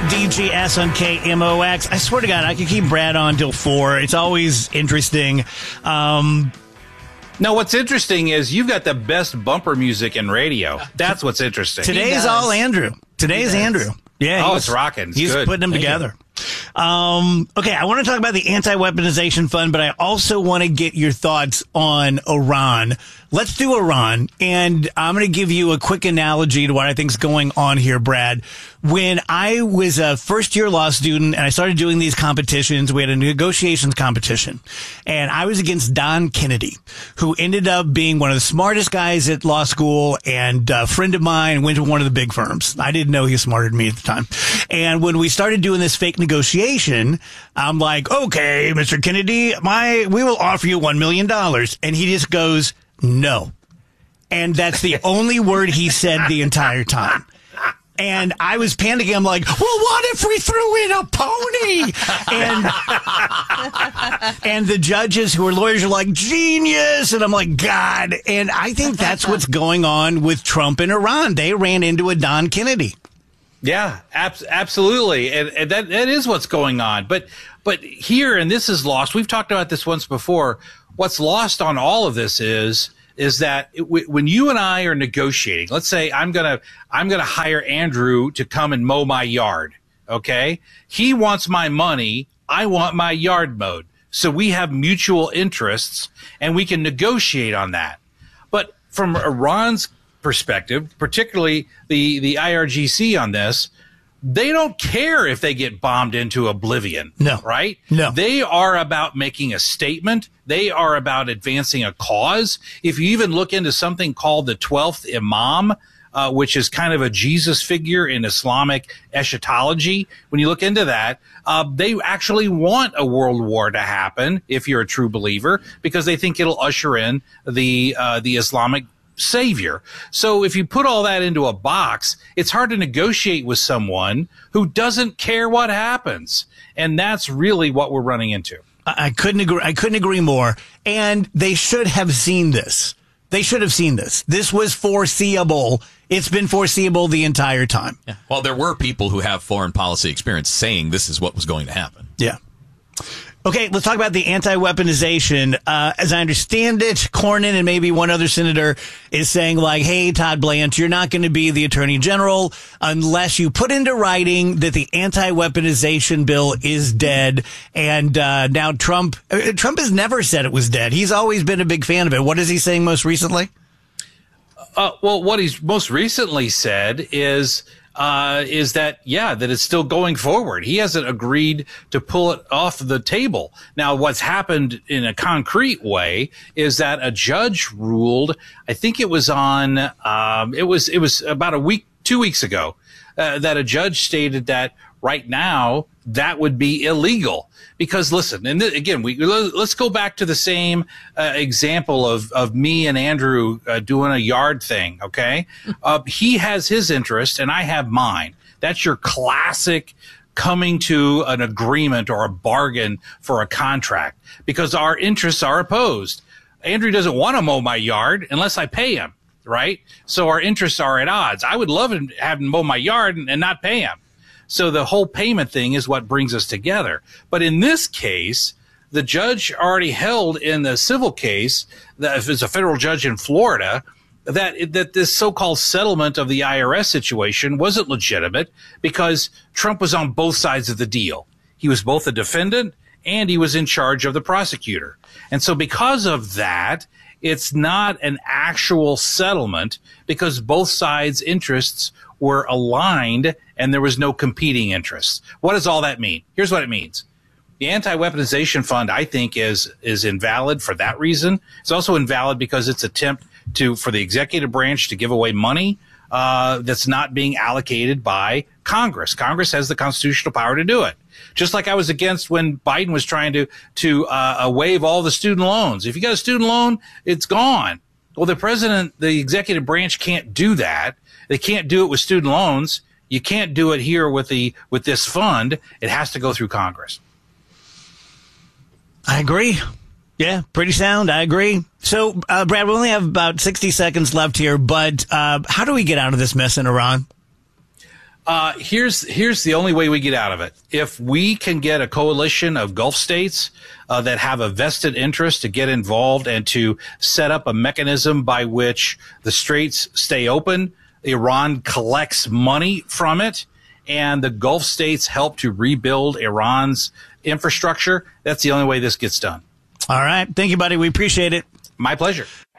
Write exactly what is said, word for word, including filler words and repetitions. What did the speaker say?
D G S on K M O X. I swear to God, I could keep Brad on till four. It's always interesting. Um, no, what's interesting is you've got the best bumper music in radio. That's what's interesting. Today's all Andrew. Today's Andrew. Yeah. Oh, it's rocking. It's he's good. putting them Thank together. Um, okay, I want to talk about the anti-weaponization fund, but I also want to get your thoughts on Iran. Let's do Iran, and I'm going to give you a quick analogy to what I think is going on here, Brad. When I was a first-year law student and I started doing these competitions, we had a negotiations competition, and I was against Don Kennedy, who ended up being one of the smartest guys at law school and a friend of mine, went to one of the big firms. I didn't know he was smarter than me at the time. And when we started doing this fake negotiation, I'm like, okay, Mister Kennedy, my we will offer you one million dollars. And he just goes, no. And that's the only word he said the entire time. And I was panicking. I'm like, well, what if we threw in a pony? And and the judges who are lawyers are like, genius. And I'm like, God. And I think that's what's going on with Trump and Iran. They ran into a Don Kennedy. Yeah, ab- absolutely. And, and that, that is what's going on. But but here, and this is lost, we've talked about this once before, what's lost on all of this is is that it, w- when you and I are negotiating, let's say I'm going to I'm going to hire Andrew to come and mow my yard, okay? He wants my money, I want my yard mowed. So we have mutual interests and we can negotiate on that. But from Iran's perspective, particularly the, the I R G C on this, they don't care if they get bombed into oblivion. No. Right? No. They are about making a statement. They are about advancing a cause. If you even look into something called the twelfth Imam, uh, which is kind of a Jesus figure in Islamic eschatology, when you look into that, uh, they actually want a world war to happen, if you're a true believer, because they think it'll usher in the uh, the Islamic savior. So if you put all that into a box, it's hard to negotiate with someone who doesn't care what happens. And that's really what we're running into. I couldn't agree. I couldn't agree more. And they should have seen this. They should have seen this. This was foreseeable. It's been foreseeable the entire time. Yeah. Well, there were people who have foreign policy experience saying this is what was going to happen. Yeah. Okay, let's talk about the anti-weaponization. Uh, as I understand it, Cornyn and maybe one other senator is saying like, hey, Todd Blanche, you're not going to be the attorney general unless you put into writing that the anti-weaponization bill is dead. And uh, now Trump, uh, Trump has never said it was dead. He's always been a big fan of it. What is he saying most recently? Uh, well, what he's most recently said is uh, is that, yeah, that it's still going forward. He hasn't agreed to pull it off the table. Now, what's happened in a concrete way is that a judge ruled, I think it was on, um, it was, it was about a week, two weeks ago, uh, that a judge stated that right now that would be illegal. Because listen, and th- again, we let's go back to the same uh, example of of me and Andrew uh, doing a yard thing. Okay, uh, he has his interest and I have mine. That's your classic coming to an agreement or a bargain for a contract because our interests are opposed. Andrew doesn't want to mow my yard unless I pay him, right? So our interests are at odds. I would love him to have him mow my yard and, and not pay him. So the whole payment thing is what brings us together. But in this case, the judge already held in the civil case, that if it's a federal judge in Florida, that that this so-called settlement of the I R S situation wasn't legitimate because Trump was on both sides of the deal. He was both a defendant and he was in charge of the prosecutor. And so because of that, it's not an actual settlement because both sides' interests were aligned and there was no competing interests. What does all that mean? Here's what it means. The anti-weaponization fund, I think, is is invalid for that reason. It's also invalid because it's an attempt to for the executive branch to give away money uh, that's not being allocated by Congress. Congress has the constitutional power to do it. Just like I was against when Biden was trying to to uh, waive all the student loans. If you got a student loan, it's gone. Well, the president, the executive branch can't do that. They can't do it with student loans. You can't do it here with the with this fund. It has to go through Congress. I agree. Yeah, pretty sound. I agree. So, uh, Brad, we only have about sixty seconds left here, but uh, how do we get out of this mess in Iran? Uh, here's here's the only way we get out of it. If we can get a coalition of Gulf states uh, that have a vested interest to get involved and to set up a mechanism by which the straits stay open, Iran collects money from it, and the Gulf states help to rebuild Iran's infrastructure, that's the only way this gets done. All right. Thank you, buddy. We appreciate it. My pleasure.